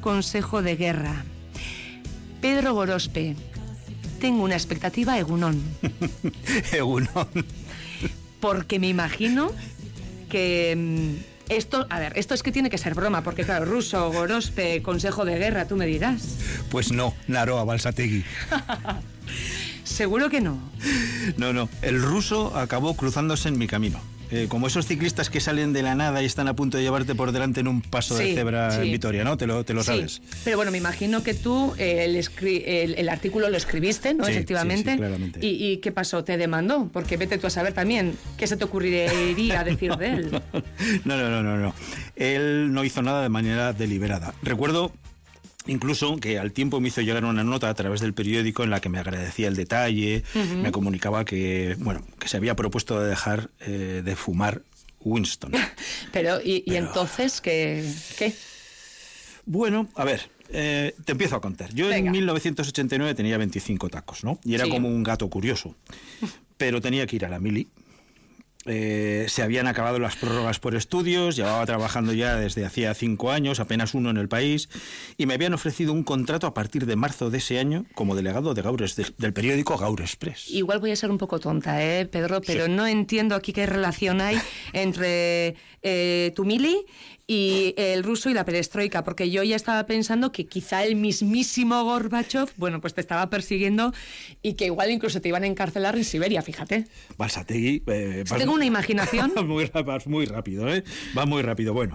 consejo de guerra. Pedro Gorospe, tengo una expectativa egunon. Egunon. Porque me imagino que esto es que tiene que ser broma, porque claro, ruso, Gorospe, consejo de guerra, tú me dirás. Pues no, Naroa Balsategui. Seguro que no. No, el ruso acabó cruzándose en mi camino. Como esos ciclistas que salen de la nada y están a punto de llevarte por delante en un paso de cebra en Vitoria, ¿no? Te lo sabes. Pero bueno, me imagino que tú el artículo lo escribiste, ¿no? Sí, efectivamente. Sí, claramente. ¿Y qué pasó? ¿Te demandó? Porque vete tú a saber también qué se te ocurriría decir de él. No. Él no hizo nada de manera deliberada. Recuerdo incluso que al tiempo me hizo llegar una nota a través del periódico en la que me agradecía el detalle, me comunicaba que se había propuesto de dejar de fumar Winston. Pero entonces, ¿qué? Bueno, a ver, te empiezo a contar. Yo en 1989 tenía 25 tacos, ¿no? Y era como un gato curioso. Pero tenía que ir a la mili. Se habían acabado las prórrogas por estudios, llevaba trabajando ya desde hacía 5 años, apenas uno en el país, y me habían ofrecido un contrato a partir de marzo de ese año como delegado de Gaur, del periódico Gaur Express. Igual voy a ser un poco tonta, Pedro, pero no entiendo aquí qué relación hay entre tu mili y el ruso y la perestroika, porque yo ya estaba pensando que quizá el mismísimo Gorbachev, pues te estaba persiguiendo y que igual incluso te iban a encarcelar en Siberia, fíjate. Balsategui... Tengo una imaginación. muy rápido, va muy rápido. Bueno.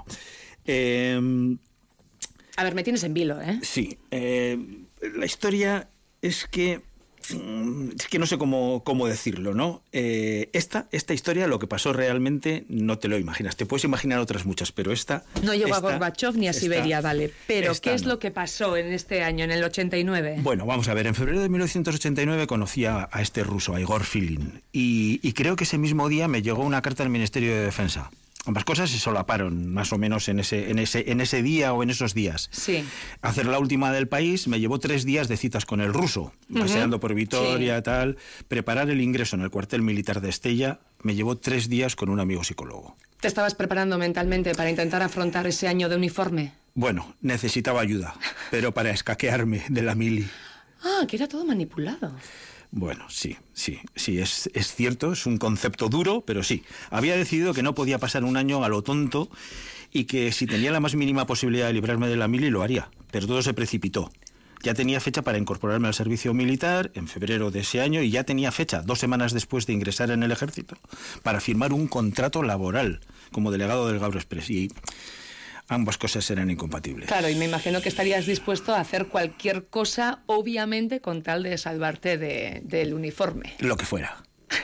A ver, me tienes en vilo, Sí. La historia es que no sé cómo decirlo, ¿no? Esta historia, lo que pasó realmente, no te lo imaginas. Te puedes imaginar otras muchas, pero esta... No llegó a Gorbachev ni a Siberia, vale. Pero, ¿qué es lo que pasó en este año, en el 89? Bueno, vamos a ver. En febrero de 1989 conocí a este ruso, a Igor Filin. Y creo que ese mismo día me llegó una carta del Ministerio de Defensa. Ambas cosas se solaparon, más o menos en ese día o en esos días. Sí. Hacer la última del país me llevó 3 días de citas con el ruso, paseando por Vitoria, tal. Preparar el ingreso en el cuartel militar de Estella me llevó 3 días con un amigo psicólogo. ¿Te estabas preparando mentalmente para intentar afrontar ese año de uniforme? Bueno, necesitaba ayuda, pero para escaquearme de la mili. Ah, que era todo manipulado. Bueno, sí, es cierto, es un concepto duro, pero sí. Había decidido que no podía pasar un año a lo tonto y que si tenía la más mínima posibilidad de librarme de la mili lo haría, pero todo se precipitó. Ya tenía fecha para incorporarme al servicio militar en febrero de ese año y ya tenía fecha, 2 semanas después de ingresar en el ejército, para firmar un contrato laboral como delegado del Gaur Express. Y ambas cosas eran incompatibles. Claro, y me imagino que estarías dispuesto a hacer cualquier cosa, obviamente, con tal de salvarte del uniforme. Lo que fuera.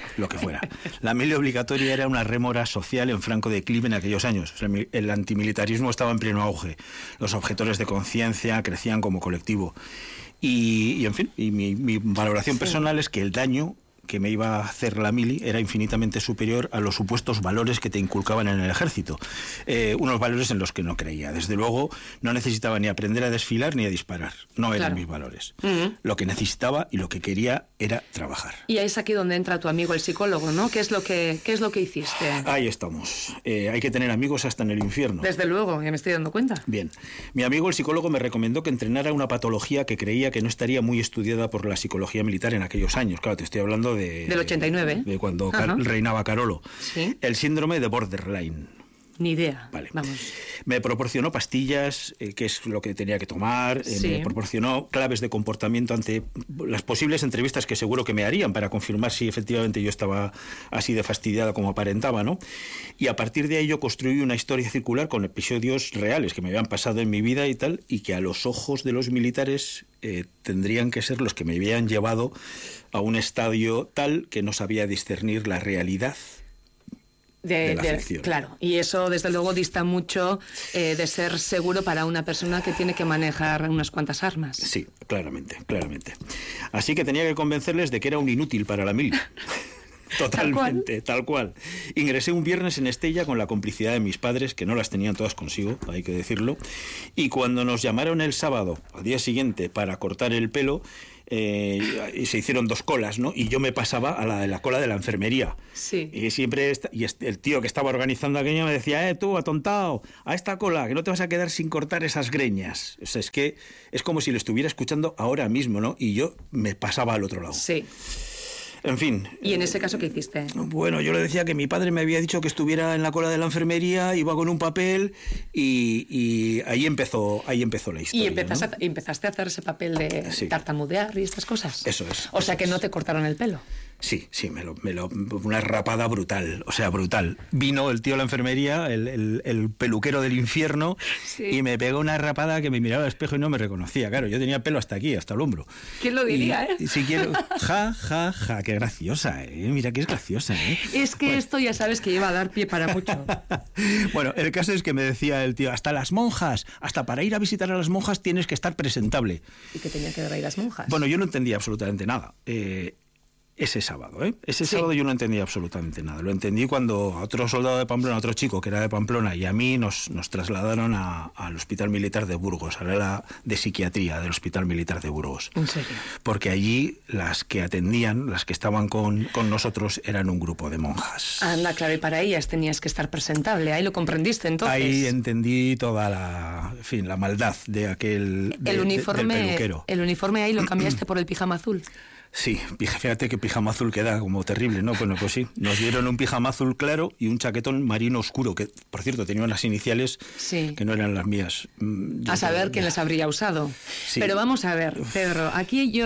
La mili obligatoria era una rémora social en franco declive en aquellos años. El antimilitarismo estaba en pleno auge. Los objetores de conciencia crecían como colectivo. Y en fin, mi valoración personal es que el daño que me iba a hacer la mili era infinitamente superior a los supuestos valores que te inculcaban en el ejército. Unos valores en los que no creía. Desde luego, no necesitaba ni aprender a desfilar ni a disparar. No eran mis valores. Lo que necesitaba y lo que quería era trabajar. Y es aquí donde entra tu amigo el psicólogo, ¿no? ¿Qué es lo que hiciste? Ahí estamos. Hay que tener amigos hasta en el infierno. Desde luego, ya me estoy dando cuenta. Bien. Mi amigo el psicólogo me recomendó que entrenara una patología que creía que no estaría muy estudiada por la psicología militar en aquellos años. Claro, te estoy hablando del 89. De cuando reinaba Carolo. ¿Sí? El síndrome de borderline. Ni idea. Vale. Vamos. Me proporcionó pastillas, qué es lo que tenía que tomar, me proporcionó claves de comportamiento ante las posibles entrevistas que seguro que me harían para confirmar si efectivamente yo estaba así de fastidiada como aparentaba, ¿no? Y a partir de ahí yo construí una historia circular con episodios reales que me habían pasado en mi vida y tal, y que a los ojos de los militares tendrían que ser los que me habían llevado a un estadio tal que no sabía discernir la realidad de la ficción. Claro, y eso desde luego dista mucho de ser seguro para una persona que tiene que manejar unas cuantas armas. Sí, claramente. Así que tenía que convencerles de que era un inútil para la mili. Totalmente, tal cual. Ingresé un viernes en Estella con la complicidad de mis padres, que no las tenían todas consigo, hay que decirlo, y cuando nos llamaron el sábado, al día siguiente, para cortar el pelo, y se hicieron 2 colas, ¿no? Y yo me pasaba a la cola de la enfermería. Sí. Y siempre el tío que estaba organizando aquello me decía, tú, atontao, a esta cola, que no te vas a quedar sin cortar esas greñas. O sea, es que es como si lo estuviera escuchando ahora mismo, ¿no? Y yo me pasaba al otro lado. Sí. En fin. ¿Y en ese caso qué hiciste? Bueno, yo le decía que mi padre me había dicho que estuviera en la cola de la enfermería, iba con un papel y ahí empezó la historia. ¿Y ¿no? empezaste a hacer ese papel de tartamudear y estas cosas? Eso es. O sea que no te cortaron el pelo. Sí, una rapada brutal, o sea, brutal. Vino el tío de la enfermería, el peluquero del infierno, sí. Y me pegó una rapada que me miraba al espejo y no me reconocía. Claro, yo tenía pelo hasta aquí, hasta el hombro. ¿Quién lo diría, y si quiero, ja, qué graciosa, mira que es graciosa, Es que esto ya sabes que lleva a dar pie para mucho. Bueno, el caso es que me decía el tío, hasta las monjas, hasta para ir a visitar a las monjas tienes que estar presentable. ¿Y qué tenía que ver ahí las monjas? Bueno, yo no entendía absolutamente nada. Ese sábado, sábado yo no entendía absolutamente nada. Lo entendí cuando a otro soldado de Pamplona, a otro chico que era de Pamplona, y a mí nos trasladaron al Hospital Militar de Burgos, a la de psiquiatría del Hospital Militar de Burgos. ¿En serio? Porque allí las que atendían, las que estaban con nosotros, eran un grupo de monjas. Anda, claro, y para ellas tenías que estar presentable. Ahí lo comprendiste, entonces. Ahí entendí toda la maldad de aquel el uniforme, del peluquero. El uniforme ahí lo cambiaste por el pijama azul. Sí, fíjate que pijama azul queda como terrible, ¿no? Bueno, pues sí, nos dieron un pijama azul claro y un chaquetón marino oscuro, que, por cierto, tenía unas iniciales que no eran las mías. A saber quién las habría usado. Sí. Pero vamos a ver, Pedro, aquí yo...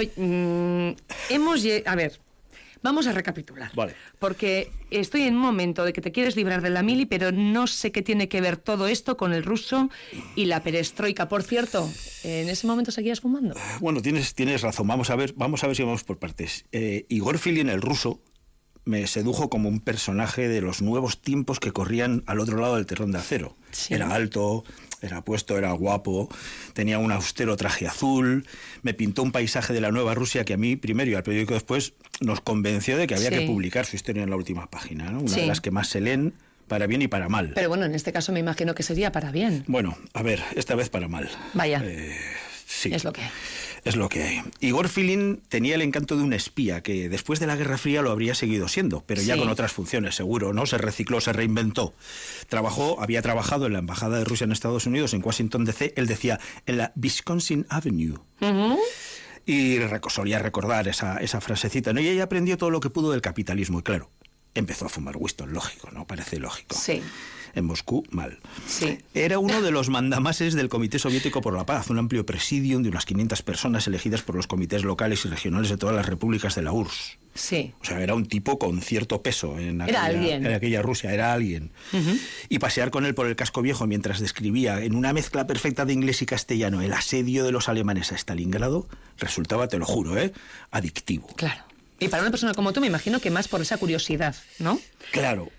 Vamos a recapitular. Vale. Porque estoy en un momento de que te quieres librar de la mili, pero no sé qué tiene que ver todo esto con el ruso y la perestroika. Por cierto, ¿en ese momento seguías fumando? Bueno, tienes razón. Vamos a ver si vamos por partes. Igor Filin, el ruso, me sedujo como un personaje de los nuevos tiempos que corrían al otro lado del telón de acero. Sí. Era alto, era puesto, era guapo, tenía un austero traje azul, me pintó un paisaje de la nueva Rusia que a mí primero y al periódico después nos convenció de que había que publicar su historia en la última página, ¿no? Una de las que más se leen para bien y para mal. Pero bueno, en este caso me imagino que sería para bien. Bueno, a ver, esta vez para mal. Vaya, sí. Es lo que hay. Es lo que hay. Igor Filin tenía el encanto de un espía que después de la Guerra Fría lo habría seguido siendo, pero ya con otras funciones, seguro, ¿no? Se recicló, se reinventó. Había trabajado en la Embajada de Rusia en Estados Unidos, en Washington, D.C., él decía, en la Wisconsin Avenue. Uh-huh. Y solía recordar esa frasecita, ¿no? Y ella aprendió todo lo que pudo del capitalismo, y claro, empezó a fumar Winston, lógico, ¿no? Parece lógico. Sí. En Moscú, mal. Sí. Era uno de los mandamases del Comité Soviético por la Paz, un amplio presidium de unas 500 personas elegidas por los comités locales y regionales de todas las repúblicas de la URSS. Sí. O sea, era un tipo con cierto peso en aquella Rusia, era alguien. Uh-huh. Y pasear con él por el casco viejo mientras describía en una mezcla perfecta de inglés y castellano el asedio de los alemanes a Stalingrado resultaba, te lo juro, adictivo. Claro. Y para una persona como tú me imagino que más por esa curiosidad, ¿no? Claro.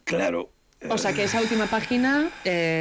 O sea, que esa última página...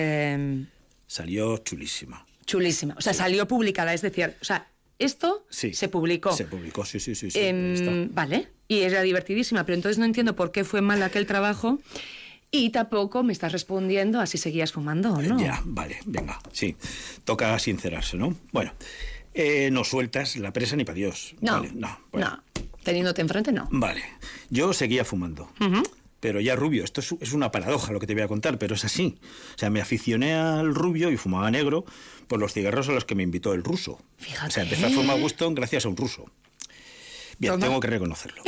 Salió chulísima. Chulísima. O sea, salió publicada, es decir, esto se publicó. Se publicó, sí. Vale, y era divertidísima, pero entonces no entiendo por qué fue mal aquel trabajo y tampoco me estás respondiendo a si seguías fumando o no. Ya, vale, venga, sí. Toca sincerarse, ¿no? Bueno, no sueltas la presa ni para Dios. No, vale, no. Teniéndote enfrente, no. Vale, yo seguía fumando. Uh-huh. Pero ya rubio, esto es una paradoja lo que te voy a contar, pero es así. O sea, me aficioné al rubio y fumaba negro por los cigarros a los que me invitó el ruso. Fíjate. O sea, empecé a fumar Winston gracias a un ruso. Bien, tengo que reconocerlo.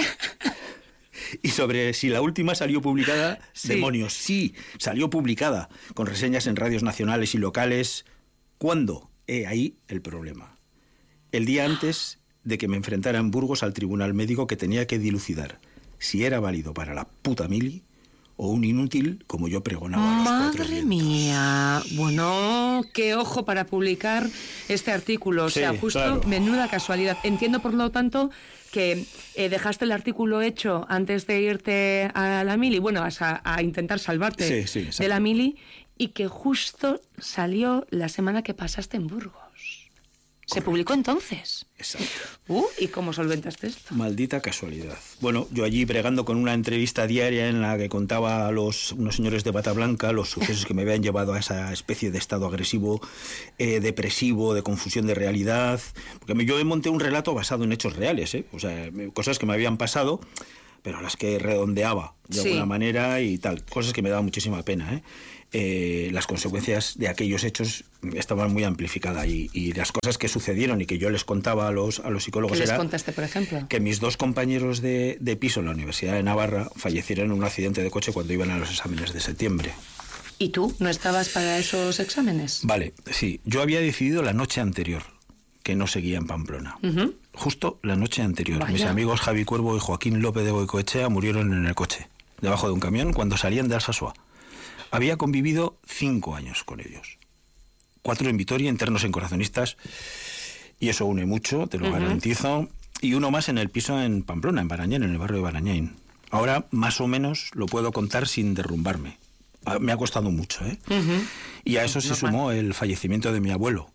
Y sobre si la última salió publicada, demonios, sí, salió publicada, con reseñas en radios nacionales y locales. ¿Cuándo? Ahí el problema. El día antes de que me enfrentara en Burgos al tribunal médico que tenía que dilucidar si era válido para la puta mili o un inútil como yo pregonaba a los cuatro vientos. Madre mía. Bueno, qué ojo para publicar este artículo. O sea, justo claro. Menuda casualidad. Entiendo, por lo tanto, que dejaste el artículo hecho antes de irte a la mili, bueno, a intentar salvarte de la mili, y que justo salió la semana que pasaste en Burgos. ¿Se publicó entonces? Exacto. ¿Y cómo solventaste esto? Maldita casualidad. Bueno, yo allí bregando con una entrevista diaria en la que contaba a unos señores de bata blanca los sucesos que me habían llevado a esa especie de estado agresivo, depresivo, de confusión de realidad. Porque yo monté un relato basado en hechos reales, o sea, cosas que me habían pasado, pero a las que redondeaba de alguna manera y tal. Cosas que me daban muchísima pena, las consecuencias de aquellos hechos estaban muy amplificadas y las cosas que sucedieron y que yo les contaba a los psicólogos ¿Qué les era contaste, por ejemplo? Que mis 2 compañeros de piso en la Universidad de Navarra fallecieron en un accidente de coche cuando iban a los exámenes de septiembre. ¿Y tú no estabas para esos exámenes? Vale, sí. Yo había decidido la noche anterior que no seguía en Pamplona. Justo la noche anterior. Vaya. Mis amigos Javi Cuervo y Joaquín López de Boicoechea murieron en el coche, debajo de un camión, cuando salían de Alsasua. Había convivido 5 años con ellos. 4 en Vitoria, internos en Corazonistas, y eso une mucho, te lo garantizo. Y uno más en el piso en Pamplona, en Barañáin, en el barrio de Barañáin. Ahora, más o menos, lo puedo contar sin derrumbarme. Me ha costado mucho, Y a eso se sumó el fallecimiento de mi abuelo,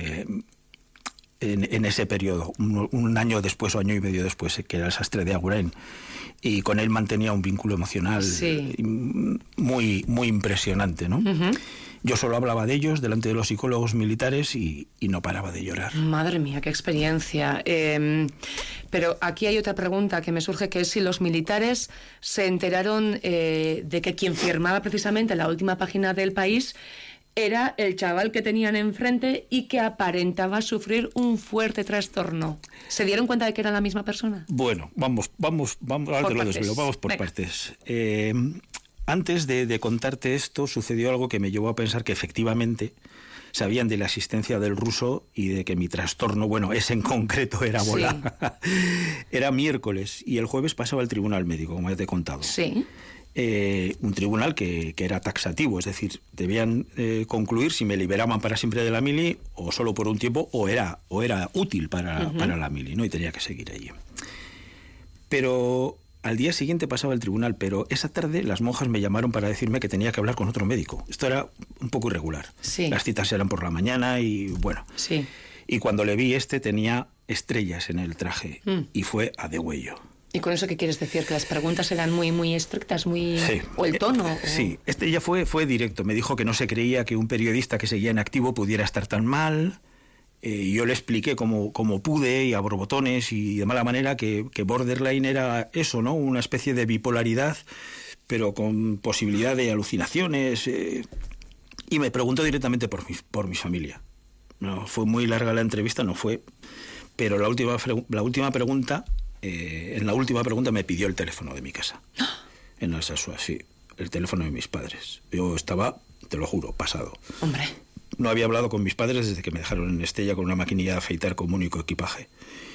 en ese periodo, un año después o año y medio después, que era el sastre de Agurain. Y con él mantenía un vínculo emocional muy, muy impresionante, ¿no? Yo solo hablaba de ellos delante de los psicólogos militares y no paraba de llorar. Madre mía, qué experiencia. Pero aquí hay otra pregunta que me surge, que es si los militares se enteraron de que quien firmaba precisamente la última página del País era el chaval que tenían enfrente y que aparentaba sufrir un fuerte trastorno. ¿Se dieron cuenta de que era la misma persona? Bueno, vamos, ahora te lo desvelo, vamos por partes. Antes de contarte esto, sucedió algo que me llevó a pensar que efectivamente sabían de la existencia del ruso y de que mi trastorno, bueno, ese en concreto era bola. Era miércoles y el jueves pasaba al tribunal médico, como ya te he contado. Sí. Un tribunal que era taxativo, es decir, debían concluir si me liberaban para siempre de la mili o solo por un tiempo o era útil para la mili, ¿no? Y tenía que seguir allí. Pero al día siguiente pasaba el tribunal, pero esa tarde las monjas me llamaron para decirme que tenía que hablar con otro médico. Esto era un poco irregular. Sí. Las citas eran por la mañana y bueno. Sí. Y cuando le vi tenía estrellas en el traje y fue a degüello. ¿Y con eso qué quieres decir? ¿Que las preguntas eran muy, muy estrictas, muy... Sí. o el tono? Sí, ya fue directo. Me dijo que no se creía que un periodista que seguía en activo pudiera estar tan mal. Yo le expliqué como pude y a borbotones y de mala manera que borderline era eso, ¿no? Una especie de bipolaridad, pero con posibilidad de alucinaciones. Y me preguntó directamente por mi familia. No fue muy larga la entrevista, no fue. Pero en la última pregunta me pidió el teléfono de mi casa. En Alsasua, sí. El teléfono de mis padres. Yo estaba, te lo juro, pasado. Hombre. No había hablado con mis padres desde que me dejaron en Estella con una maquinilla de afeitar con único equipaje.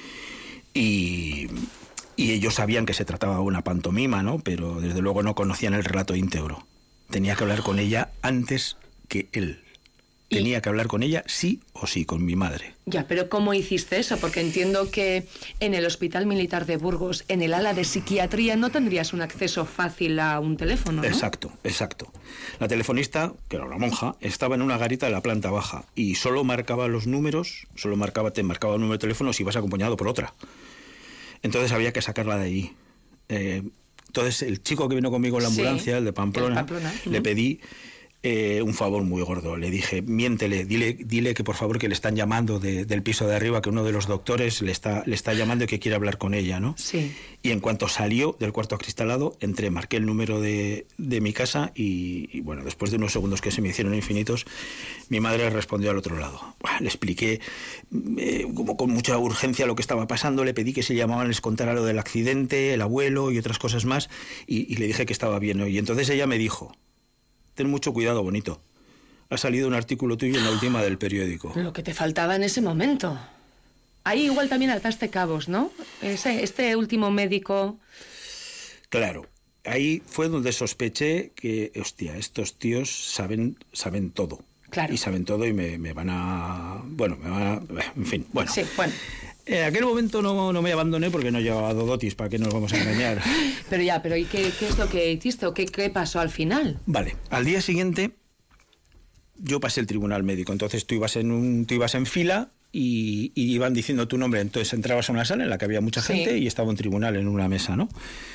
Y ellos sabían que se trataba de una pantomima, ¿no? Pero desde luego no conocían el relato íntegro. Tenía que hablar con ella antes que él. Tenía que hablar con ella sí o sí, con mi madre. Ya, pero ¿cómo hiciste eso? Porque entiendo que en el Hospital Militar de Burgos, en el ala de psiquiatría, no tendrías un acceso fácil a un teléfono, ¿no? Exacto. La telefonista, que era una monja, estaba en una garita de la planta baja y solo marcaba los números, te marcaba un número de teléfono si ibas acompañado por otra. Entonces había que sacarla de allí. Entonces el chico que vino conmigo en la ambulancia, el de Pamplona, le pedí un favor muy gordo. Le dije, miéntele, dile que por favor que le están llamando del piso de arriba, que uno de los doctores le está llamando y que quiere hablar con ella, ¿no? Sí. Y en cuanto salió del cuarto acristalado, marqué el número de mi casa y bueno, después de unos segundos que se me hicieron infinitos, mi madre respondió al otro lado. Le expliqué como con mucha urgencia lo que estaba pasando, le pedí que se llamaban, les contara lo del accidente, el abuelo y otras cosas más, y le dije que estaba bien, ¿no? Y entonces ella me dijo: ten mucho cuidado, bonito. Ha salido un artículo tuyo en la última del periódico. Lo que te faltaba en ese momento. Ahí igual también ataste cabos, ¿no? Este último médico... Claro. Ahí fue donde sospeché que, hostia, estos tíos saben todo. Claro. Y saben todo y me van a... Bueno, en fin, bueno. Sí, bueno. En aquel momento no me abandoné porque no llevaba dodotis, ¿para qué nos vamos a engañar? Pero ¿y qué es lo que hiciste o qué pasó al final? Vale, al día siguiente yo pasé el tribunal médico, entonces tú ibas en fila y iban diciendo tu nombre. Entonces entrabas a una sala en la que había mucha gente y estaba un tribunal en una mesa, ¿no?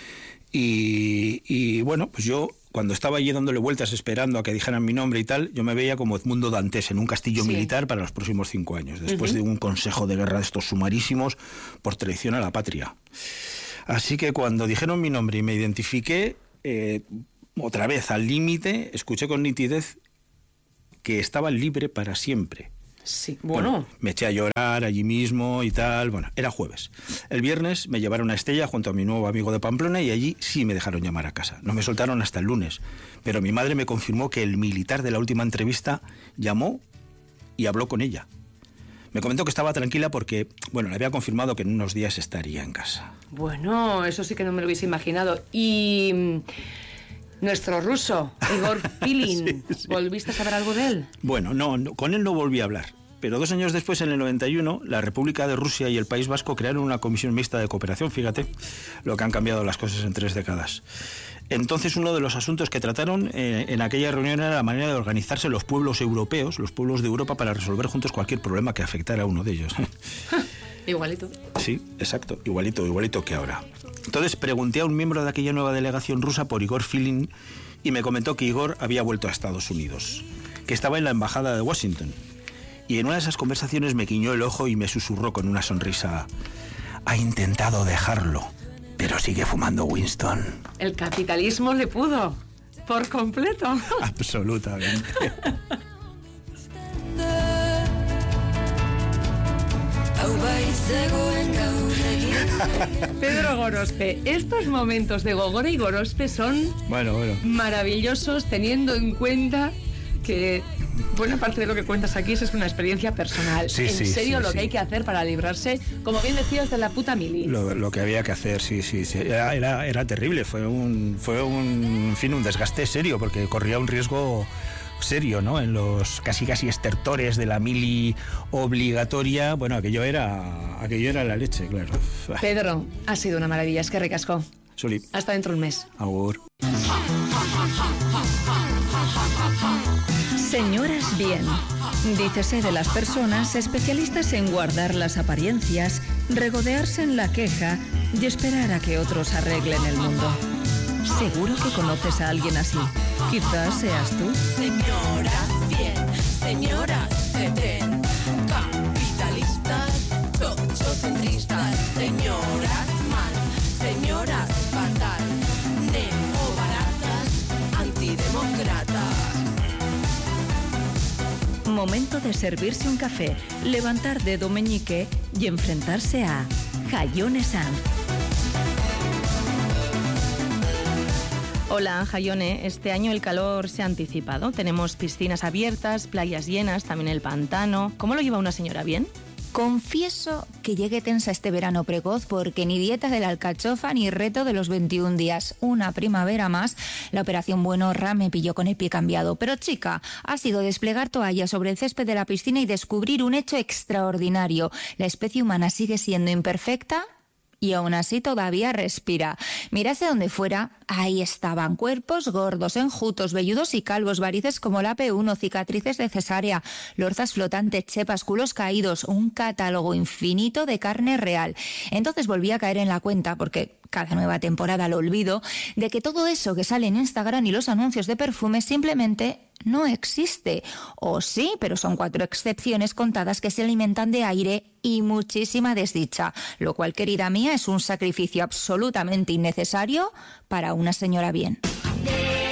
Y bueno, pues yo, cuando estaba allí dándole vueltas esperando a que dijeran mi nombre y tal, yo me veía como Edmundo Dantes en un castillo militar para los próximos 5 años, después de un consejo de guerra de estos sumarísimos por traición a la patria. Así que cuando dijeron mi nombre y me identifiqué, otra vez al límite, escuché con nitidez que estaba libre para siempre. Sí, bueno. Me eché a llorar allí mismo y tal. Bueno, era jueves. El viernes me llevaron a Estella junto a mi nuevo amigo de Pamplona y allí sí me dejaron llamar a casa. No me soltaron hasta el lunes. Pero mi madre me confirmó que el militar de la última entrevista llamó y habló con ella. Me comentó que estaba tranquila porque, bueno, le había confirmado que en unos días estaría en casa. Bueno, eso sí que no me lo hubiese imaginado. Y nuestro ruso, Igor Filin, sí. ¿Volviste a saber algo de él? Bueno, no, con él no volví a hablar. Pero 2 años después, en el 91, la República de Rusia y el País Vasco crearon una comisión mixta de cooperación. Fíjate lo que han cambiado las cosas en 3 décadas. Entonces, uno de los asuntos que trataron en aquella reunión era la manera de organizarse los pueblos europeos, los pueblos de Europa, para resolver juntos cualquier problema que afectara a uno de ellos. Igualito. Sí, exacto, igualito que ahora. Entonces pregunté a un miembro de aquella nueva delegación rusa por Igor Filin y me comentó que Igor había vuelto a Estados Unidos, que estaba en la embajada de Washington. Y en una de esas conversaciones me guiñó el ojo y me susurró con una sonrisa: ha intentado dejarlo, pero sigue fumando Winston. El capitalismo le pudo, por completo. Absolutamente. Pedro Gorospe, estos momentos de Gogora y Gorospe son maravillosos, teniendo en cuenta que buena parte de lo que cuentas aquí es una experiencia personal. Sí, en serio, lo que hay que hacer para librarse, como bien decías, de la puta mili. Lo que había que hacer, sí. Era terrible, fue un desgaste serio, porque corría un riesgo serio, ¿no? En los casi estertores de la mili obligatoria. Bueno, aquello era la leche, claro. Pedro, ha sido una maravilla, es que recascó. Soli. Hasta dentro de un mes. Agur. Señoras bien. Dícese de las personas especialistas en guardar las apariencias, regodearse en la queja y esperar a que otros arreglen el mundo. Seguro que conoces a alguien así. Quizás seas tú. Señoras bien, señoras de tren, capitalistas, tochocentristas, señoras mal, señoras fatal, neobaratas, antidemócratas. Momento de servirse un café, levantar dedo meñique y enfrentarse a Jaione Sanz. Hola, Jaione. Este año el calor se ha anticipado. Tenemos piscinas abiertas, playas llenas, también el pantano. ¿Cómo lo lleva una señora bien? Confieso que llegué tensa este verano precoz porque ni dieta de la alcachofa ni reto de los 21 días. Una primavera más, la operación Buenorra me pilló con el pie cambiado. Pero chica, ha sido desplegar toallas sobre el césped de la piscina y descubrir un hecho extraordinario. La especie humana sigue siendo imperfecta y aún así todavía respira. Mirase donde fuera, ahí estaban cuerpos gordos, enjutos, velludos y calvos, varices como la P1, cicatrices de cesárea, lorzas flotantes, chepas, culos caídos, un catálogo infinito de carne real. Entonces volví a caer en la cuenta, porque cada nueva temporada lo olvido, de que todo eso que sale en Instagram y los anuncios de perfumes simplemente no existe. O sí, pero son 4 excepciones contadas que se alimentan de aire y muchísima desdicha, lo cual, querida mía, es un sacrificio absolutamente innecesario para una señora bien.